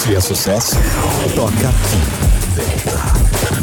Se é sucesso, toca aqui.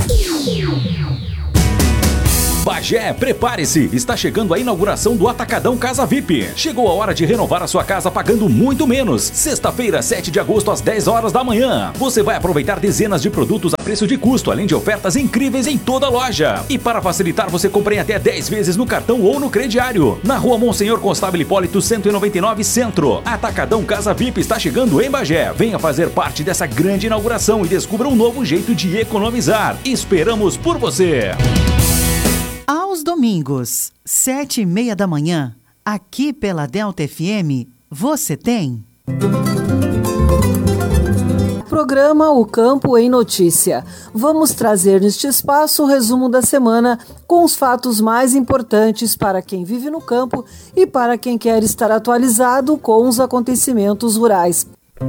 Bagé, prepare-se! Está chegando a inauguração do Atacadão Casa VIP. Chegou a hora de renovar a sua casa pagando muito menos. Sexta-feira, 7 de agosto, às 10 horas da manhã. Você vai aproveitar dezenas de produtos a preço de custo, além de ofertas incríveis em toda a loja. E para facilitar, você compra em até 10 vezes no cartão ou no crediário. Na rua Monsenhor Constável Hipólito 199 Centro. Atacadão Casa VIP está chegando em Bagé. Venha fazer parte dessa grande inauguração e descubra um novo jeito de economizar. Esperamos por você! Aos domingos, 7h30 da manhã, aqui pela Delta FM, você tem... Programa O Campo em Notícia. Vamos trazer neste espaço o resumo da semana com os fatos mais importantes para quem vive no campo e para quem quer estar atualizado com os acontecimentos rurais.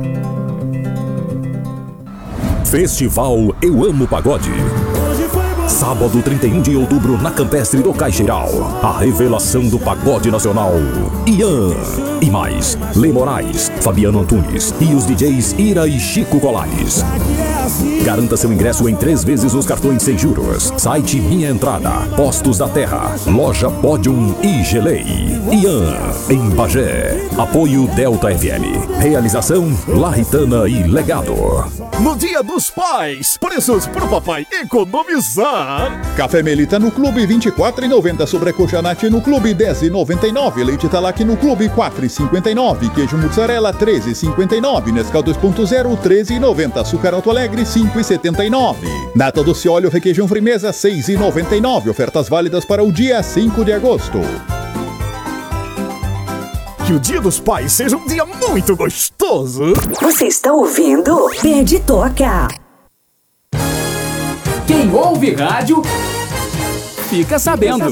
Festival Eu Amo Pagode. Sábado 31 de outubro na Campestre do Caixeiral. A revelação do pagode nacional. Ian. E mais, Lê Moraes, Fabiano Antunes e os DJs Ira e Chico Colares. Garanta seu ingresso em 3 vezes nos cartões sem juros. Site Minha Entrada, Postos da Terra, Loja Podium e Gelei. Ian, em Bagé. Apoio Delta FM. Realização Larritana e Legado. No Dia dos Pais, preços pro papai economizar. Café Melita no Clube, R$24,90. Sobrecoxa Nati no Clube, R$10,99. Leite Talac no Clube, R$4,59. Queijo mozzarella, R$13,59. Nescau 2.0, R$13,90. Açúcar Alto Alegre, R$5,79. Nata doce óleo requeijão Frimeza, R$6,99. Ofertas válidas para o dia 5 de agosto. Que o Dia dos Pais seja um dia muito gostoso. Você está ouvindo Pede Toca. Quem ouve rádio fica sabendo.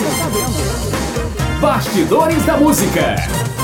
Bastidores da Música.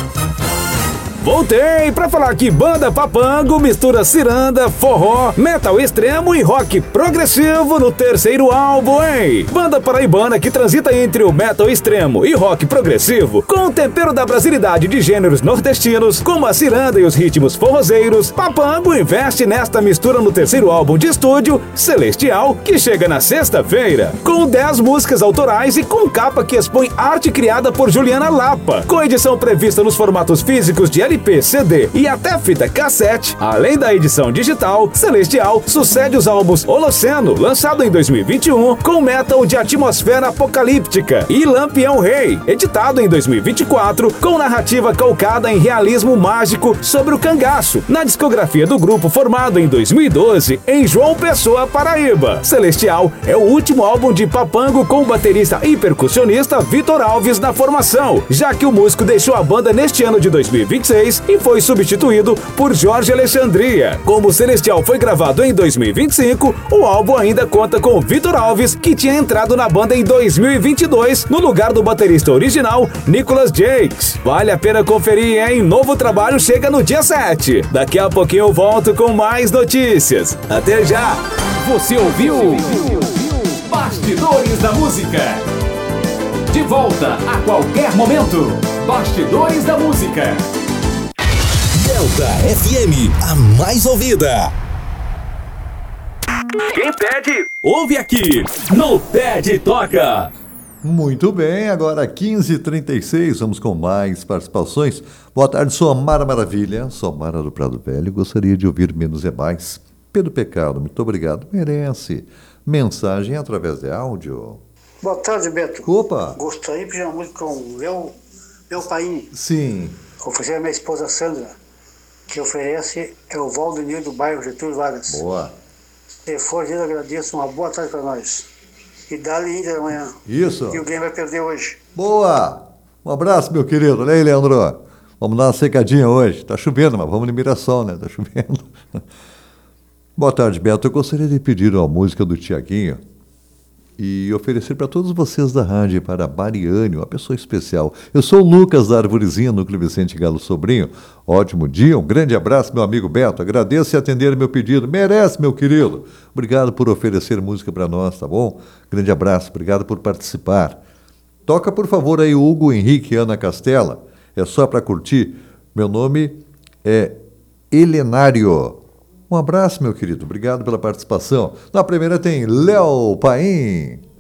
Voltei pra falar que banda Papango mistura ciranda, forró, metal extremo e rock progressivo no terceiro álbum, hein? Banda paraibana que transita entre o metal extremo e rock progressivo com o tempero da brasilidade de gêneros nordestinos, como a ciranda e os ritmos forrozeiros. Papango investe nesta mistura no terceiro álbum de estúdio, Celestial, que chega na sexta-feira, com 10 músicas autorais e com capa que expõe arte criada por Juliana Lapa, com edição prevista nos formatos físicos de LP, CD e até fita cassete. Além da edição digital, Celestial sucede os álbuns Holoceno, lançado em 2021, com metal de atmosfera apocalíptica, e Lampião Rei, editado em 2024, com narrativa calcada em realismo mágico sobre o cangaço, na discografia do grupo formado em 2012 em João Pessoa, Paraíba. Celestial é o último álbum de Papango com o baterista e percussionista Vitor Alves na formação, já que o músico deixou a banda neste ano de 2026 e foi substituído por Jorge Alexandria. Como o Celestial foi gravado em 2025, o álbum ainda conta com Vitor Alves, que tinha entrado na banda em 2022, no lugar do baterista original, Nicolas Jakes. Vale a pena conferir, hein? Novo trabalho chega no dia 7. Daqui a pouquinho eu volto com mais notícias. Até já! Você ouviu? Bastidores da Música. De volta a qualquer momento. Bastidores da Música. Delta FM, a mais ouvida. Quem pede, ouve aqui no Pede Toca. Muito bem, agora 15h36, vamos com mais participações. Boa tarde, sou a Mara Maravilha, sou a Mara do Prado Velho, gostaria de ouvir Menos é Mais. Pedro Pecado, muito obrigado, merece. Mensagem através de áudio. Boa tarde, Beto. Opa! Gostaria de pedir uma música com o Léo Paim. Sim. Oferecer a minha esposa Sandra, que oferece é o Valdenir do bairro Getúlio Vargas. Boa. Se for, eu agradeço, uma boa tarde para nós. E dá-lhe Inter amanhã. Isso. E o Grêmio vai perder hoje. Boa! Um abraço, meu querido. Olha aí, Leandro. Vamos dar uma secadinha hoje. Tá chovendo, mas vamos no Mirassol, né? Tá chovendo. Boa tarde, Beto. Eu gostaria de pedir uma música do Tiaguinho e oferecer para todos vocês da rádio, para a Mariane, uma pessoa especial. Eu sou o Lucas da Arvorezinha, Núcleo Vicente Galo Sobrinho. Ótimo dia, um grande abraço, meu amigo Beto. Agradeço e atender meu pedido. Merece, meu querido. Obrigado por oferecer música para nós, tá bom? Grande abraço, obrigado por participar. Toca, por favor, aí Hugo Henrique e Ana Castela. É só para curtir. Meu nome é Helenário. Um abraço, meu querido. Obrigado pela participação. Na primeira tem Léo Paim.